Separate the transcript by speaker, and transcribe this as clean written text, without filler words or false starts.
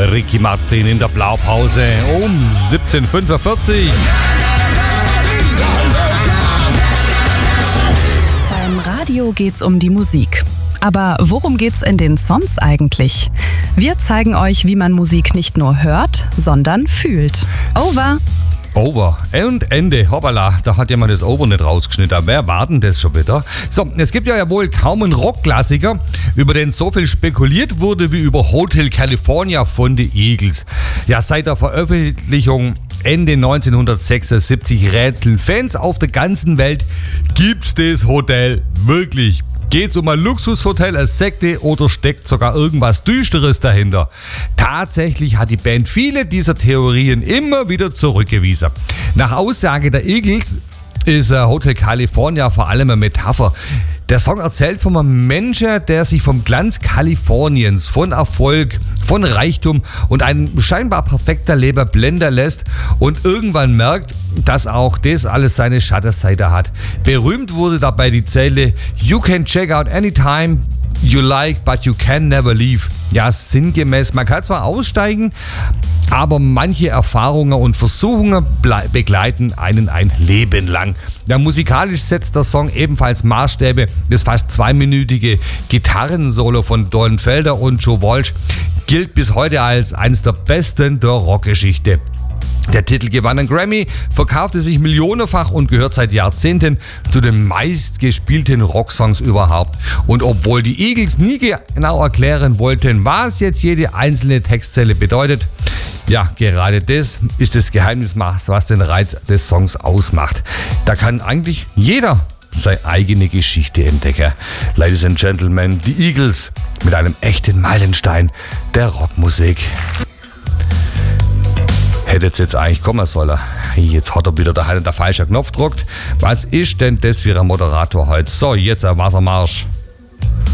Speaker 1: Ricky Martin in der Blaupause um 17:45 Uhr.
Speaker 2: Beim Radio geht's um die Musik. Aber worum geht's in den Songs eigentlich? Wir zeigen euch, wie man Musik nicht nur hört, sondern fühlt. Over!
Speaker 1: Over und Ende. Hoppala, da hat jemand das Over nicht rausgeschnitten. Wer war denn das schon wieder? So, es gibt ja wohl kaum einen Rockklassiker, über den so viel spekuliert wurde wie über Hotel California von The Eagles. Ja, seit der Veröffentlichung Ende 1976 rätseln Fans auf der ganzen Welt, gibt's das Hotel wirklich? Geht's um ein Luxushotel, eine Sekte oder steckt sogar irgendwas Düsteres dahinter? Tatsächlich hat die Band viele dieser Theorien immer wieder zurückgewiesen. Nach Aussage der Eagles ist Hotel California vor allem eine Metapher. Der Song erzählt von einem Menschen, der sich vom Glanz Kaliforniens, von Erfolg, von Reichtum und ein scheinbar perfekter Leben blenden lässt und irgendwann merkt, dass auch das alles seine Schattenseite hat. Berühmt wurde dabei die Zeile "You can check out anytime you like, but you can never leave." Ja, sinngemäß, man kann zwar aussteigen, aber manche Erfahrungen und Versuchungen begleiten einen ein Leben lang. Ja, musikalisch setzt der Song ebenfalls Maßstäbe. Das fast 2-minütige Gitarrensolo von Don Felder und Joe Walsh gilt bis heute als eines der besten der Rockgeschichte. Der Titel gewann einen Grammy, verkaufte sich millionenfach und gehört seit Jahrzehnten zu den meistgespielten Rocksongs überhaupt. Und obwohl die Eagles nie genau erklären wollten, was jetzt jede einzelne Textzeile bedeutet, ja, gerade das ist das Geheimnis, was den Reiz des Songs ausmacht. Da kann eigentlich jeder seine eigene Geschichte entdecken. Ladies and Gentlemen, die Eagles mit einem echten Meilenstein der Rockmusik. Hätte jetzt eigentlich kommen sollen. Jetzt hat er wieder der falsche Knopf gedrückt. Was ist denn das für ein Moderator heute? So, jetzt ein Wassermarsch.